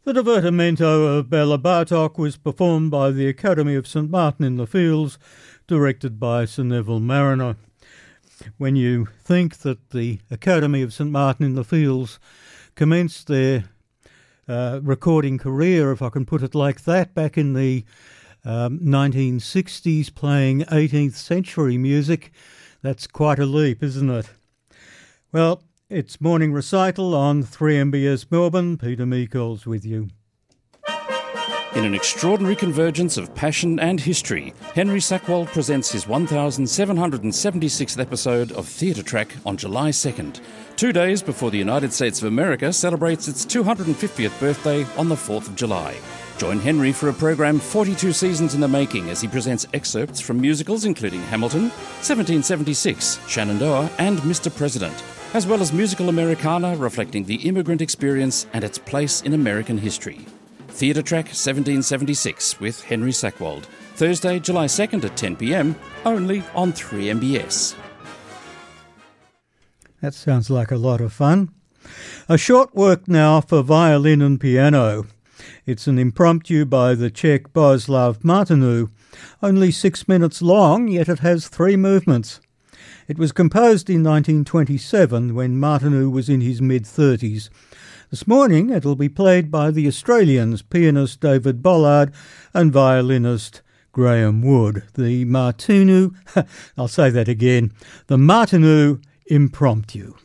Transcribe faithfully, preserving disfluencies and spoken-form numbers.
The Divertimento of Bela Bartok was performed by the Academy of St Martin in the Fields, directed by Sir Neville Marriner. When you think that the Academy of St Martin in the Fields commenced their uh, recording career, if I can put it like that, back in the um, nineteen sixties, playing eighteenth century music, that's quite a leap, isn't it? Well, it's morning recital on three M B S Melbourne. Peter Meikles with you. In an extraordinary convergence of passion and history, Henry Sackwald presents his one thousand seven hundred seventy-sixth episode of Theatre Track on July second, two days before the United States of America celebrates its two hundred fiftieth birthday on the fourth of July. Join Henry for a program forty-two seasons in the making as he presents excerpts from musicals including Hamilton, seventeen seventy-six, Shenandoah and Mister President, as well as musical Americana reflecting the immigrant experience and its place in American history. Theatre Track seventeen seventy-six with Henry Sackwald, Thursday, July second at ten p m, only on three M B S. That sounds like a lot of fun. A short work now for violin and piano. It's an impromptu by the Czech Bohuslav Martinu, only six minutes long, yet it has three movements. It was composed in nineteen twenty-seven when Martinu was in his mid-thirties. This morning it'll be played by the Australians, pianist David Bollard and violinist Graham Wood. The Martinu, I'll say that again, the Martinu Impromptu.